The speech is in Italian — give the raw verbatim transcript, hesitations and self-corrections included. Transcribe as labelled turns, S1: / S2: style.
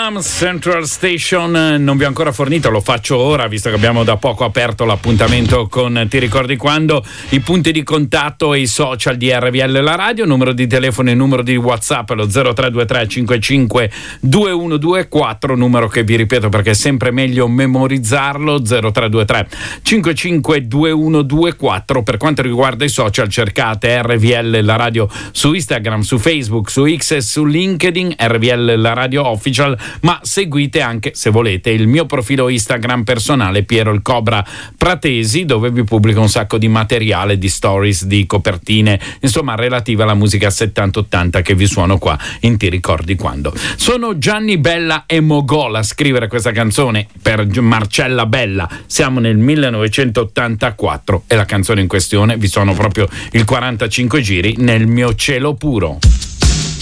S1: Bam, Central Station, non vi ho ancora fornito, lo faccio ora visto che abbiamo da poco aperto l'appuntamento con Ti ricordi quando, i punti di contatto e i social di R V L La Radio, numero di telefono e numero di WhatsApp lo zero tre due tre cinque cinque due uno due quattro, numero che vi ripeto perché è sempre meglio memorizzarlo, zero tre due tre cinque cinque due uno due quattro. Per quanto riguarda i social cercate R V L La Radio su Instagram, su Facebook, su X e su LinkedIn, R V L La Radio Official, ma seguite anche, se volete, il mio profilo Instagram personale Piero il Cobra Pratesi, dove vi pubblico un sacco di materiale, di stories, di copertine, insomma relative alla musica settanta ottanta che vi suono qua in Ti ricordi quando. Sono Gianni Bella e Mogol a scrivere questa canzone per Marcella Bella, siamo nel millenovecentottantaquattro e la canzone in questione vi suono proprio il quarantacinque giri, Nel mio cielo puro.